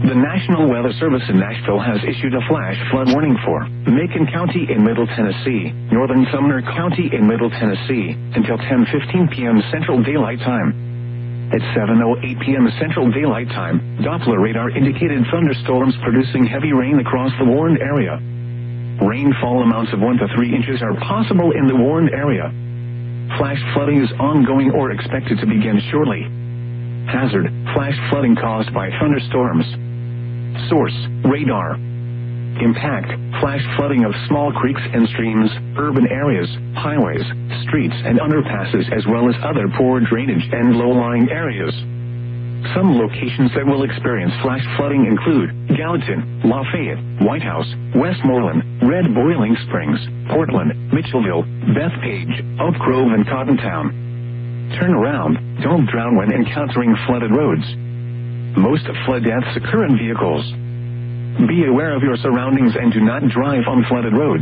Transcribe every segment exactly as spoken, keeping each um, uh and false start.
The National Weather Service in Nashville has issued a flash flood warning for Macon County in Middle Tennessee, northern Sumner County in Middle Tennessee, until ten fifteen p.m. Central Daylight Time. At seven oh eight p.m. Central Daylight Time, Doppler radar indicated thunderstorms producing heavy rain across the warned area. Rainfall amounts of one to three inches are possible in the warned area. Flash flooding is ongoing or expected to begin shortly. Hazard, flash flooding caused by thunderstorms. Source, radar. Impact, flash flooding of small creeks and streams, urban areas, highways, streets and underpasses as well as other poor drainage and low-lying areas. Some locations that will experience flash flooding include Gallatin, Lafayette, White House, Westmoreland, Red Boiling Springs, Portland, Mitchellville, Bethpage, Oak Grove and Cottontown. Turn around, don't drown when encountering flooded roads. Most flood deaths occur in vehicles. Be aware of your surroundings and do not drive on flooded roads.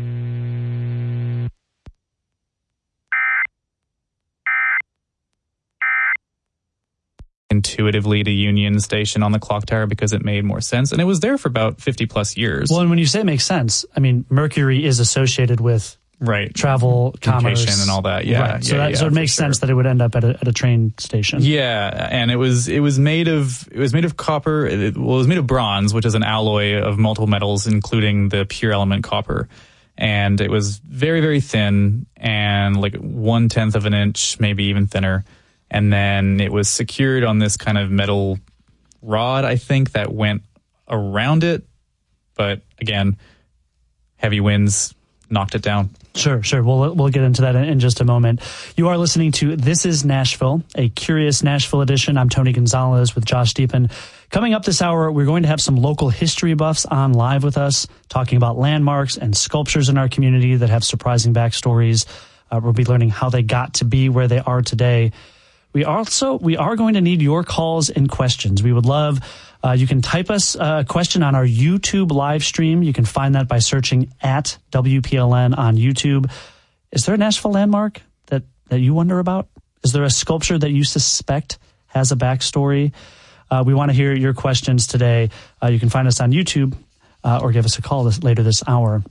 Intuitively to Union Station on the clock tower because it made more sense. And it was there for about fifty plus years. Well, and when you say it makes sense, I mean, Mercury is associated with right travel, commerce, and all that. Yeah, right. yeah so, that, yeah, so it makes sure. sense that it would end up at a, at a train station. Yeah, and it was it was made of it was made of copper. It, well, it was made of bronze, which is an alloy of multiple metals, including the pure element copper. And it was very very thin and like one tenth of an inch, maybe even thinner. And then it was secured on this kind of metal rod, I think, that went around it. But again, heavy winds knocked it down. Sure, sure. We'll we'll get into that in, in just a moment. You are listening to This is Nashville, a Curious Nashville edition. I'm Tony Gonzalez with Josh Deepen. Coming up this hour, we're going to have some local history buffs on live with us, talking about landmarks and sculptures in our community that have surprising backstories. Uh, we'll be learning how they got to be where they are today. We also we are going to need your calls and questions. We would love, uh, you can type us a question on our YouTube live stream. You can find that by searching at W P L N on YouTube. Is there a Nashville landmark that, that you wonder about? Is there a sculpture that you suspect has a backstory? Uh, we want to hear your questions today. Uh, you can find us on YouTube uh, or give us a call this, later this hour.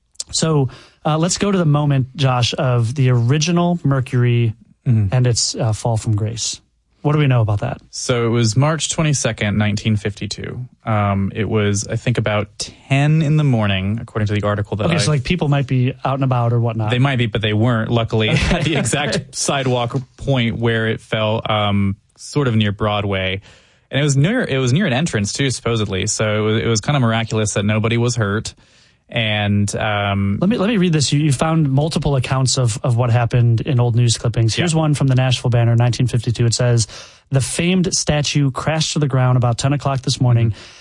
So uh, let's go to the moment, Josh, of the original Mercury Mm-hmm. and its uh, fall from grace. What do we know about that? So it was March twenty-second, nineteen fifty-two. Um, it was, I think, about ten in the morning, according to the article that Okay, I... so like people might be out and about or whatnot. They might be, but they weren't, luckily, at the exact sidewalk point where it fell, um, sort of near Broadway. And it was near it was near an entrance, too, supposedly. So it was, it was kind of miraculous that nobody was hurt. And um, let me let me read this. You, you found multiple accounts of, of what happened in old news clippings. Here's yeah. one from the Nashville Banner, nineteen fifty-two. It says, the famed statue crashed to the ground about ten o'clock this morning. Mm-hmm.